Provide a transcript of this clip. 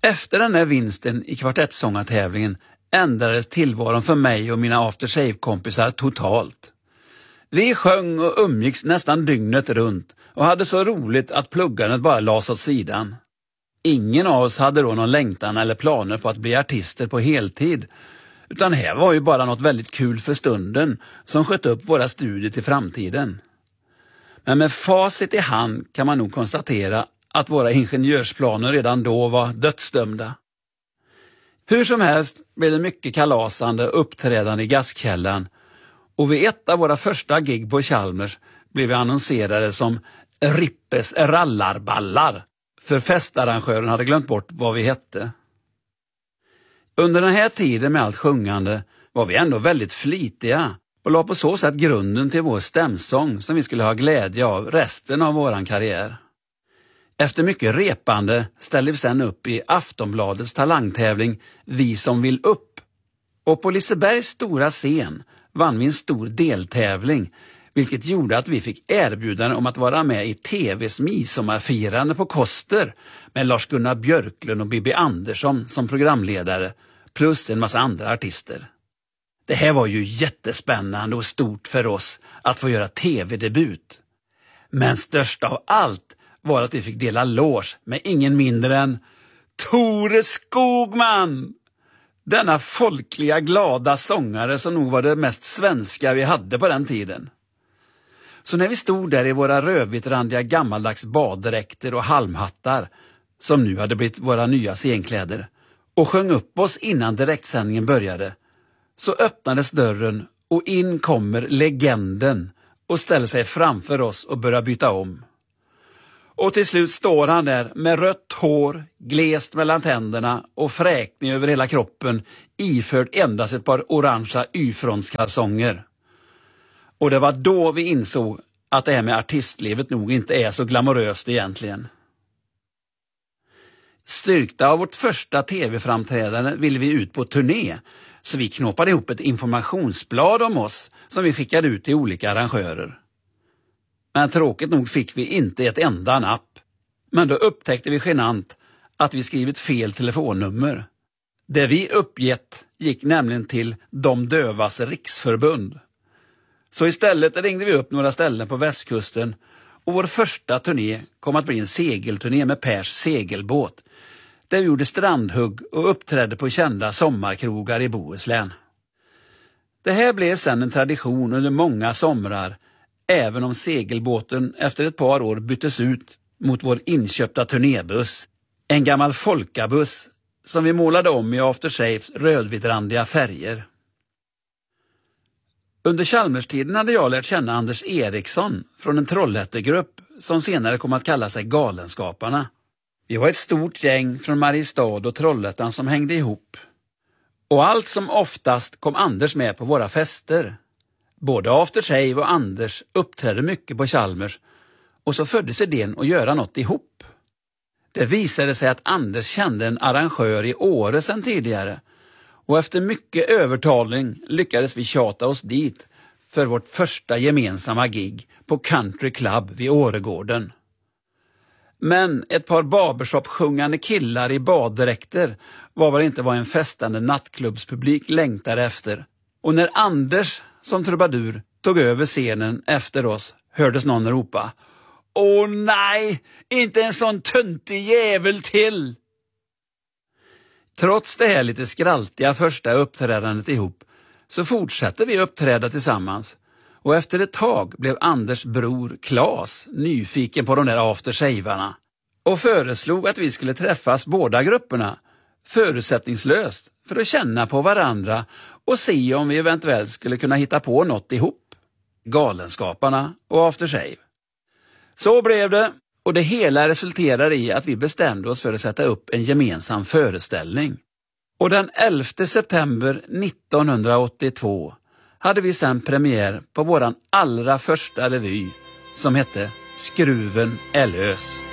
Efter den här vinsten i kvartettsångartävlingen ändrades tillvaron för mig och mina After Shave-kompisar totalt. Vi sjöng och umgicks nästan dygnet runt och hade så roligt att pluggandet bara lades åt sidan. Ingen av oss hade då någon längtan eller planer på att bli artister på heltid, utan här var ju bara något väldigt kul för stunden som sköt upp våra studier till framtiden. Men med facit i hand kan man nog konstatera att våra ingenjörsplaner redan då var dödsdömda. Hur som helst blev det mycket kalasande uppträdande i Gaskkällan, och vid ett av våra första gig på Chalmers blev vi annonserade som Rippes rallarballar, för festarrangören hade glömt bort vad vi hette. Under den här tiden med allt sjungande var vi ändå väldigt flitiga och la på så sätt grunden till vår stämsång som vi skulle ha glädje av resten av våran karriär. Efter mycket repande ställde vi sedan upp i Aftonbladets talangtävling Vi som vill upp. Och på Lisebergs stora scen vann vi en stor deltävling, vilket gjorde att vi fick erbjudande om att vara med i TV:s midsommarfirande på Koster med Lars-Gunnar Björklund och Bibi Andersson som programledare, plus en massa andra artister. Det här var ju jättespännande och stort för oss att få göra tv-debut. Men störst av allt var att vi fick dela loge med ingen mindre än Tore Skogman! Denna folkliga glada sångare som nog var det mest svenska vi hade på den tiden. Så när vi stod där i våra rödvitrandiga gammaldags baddräkter och halmhattar, som nu hade blivit våra nya scenkläder, och sjöng upp oss innan direktsändningen började, så öppnades dörren och in kommer legenden och ställer sig framför oss och börjar byta om. Och till slut står han där med rött hår, glest mellan tänderna och fräkning över hela kroppen, iförd endast ett par orangea Y-frontskalsonger. Och det var då vi insåg att det här med artistlivet nog inte är så glamoröst egentligen. Styrkta av vårt första tv-framträdande ville vi ut på turné, så vi knoppade ihop ett informationsblad om oss som vi skickade ut till olika arrangörer. Men tråkigt nog fick vi inte ett enda napp. Men då upptäckte vi genant att vi skrivit fel telefonnummer. Det vi uppgett gick nämligen till De dövas riksförbund. Så istället ringde vi upp några ställen på västkusten, och vår första turné kom att bli en segelturné med Pers segelbåt, där vi gjorde strandhugg och uppträdde på kända sommarkrogar i Bohuslän. Det här blev sedan en tradition under många somrar, även om segelbåten efter ett par år byttes ut mot vår inköpta turnébuss, en gammal folkabuss som vi målade om i After Shaves rödvitrandiga färger. Under Chalmerstiden hade jag lärt känna Anders Eriksson från en Trollhättegrupp som senare kom att kalla sig Galenskaparna. Vi var ett stort gäng från Mariestad och Trollhättan som hängde ihop. Och allt som oftast kom Anders med på våra fester. Både After Shave och Anders uppträdde mycket på Chalmers, och så föddes idén att göra något ihop. Det visade sig att Anders kände en arrangör i Åre sedan tidigare, och efter mycket övertalning lyckades vi tjata oss dit för vårt första gemensamma gig på Country Club vid Åregården. Men ett par barbershop-sjungande killar i baddräkter var väl inte vad en festande nattklubbspublik längtade efter. Och när Anders som trubadur tog över scenen efter oss hördes någon ropa: "Åh nej, inte en sån töntig jävel till!" Trots det här lite skraltiga första uppträdandet ihop så fortsatte vi uppträda tillsammans, och efter ett tag blev Anders bror Claes nyfiken på de där aftershavarna och föreslog att vi skulle träffas båda grupperna förutsättningslöst för att känna på varandra och se om vi eventuellt skulle kunna hitta på något ihop. Galenskaparna och After Shave. Så blev det, och det hela resulterade i att vi bestämde oss för att sätta upp en gemensam föreställning. Och den 11 september 1982 hade vi sedan premiär på våran allra första revy som hette Skruven är lös.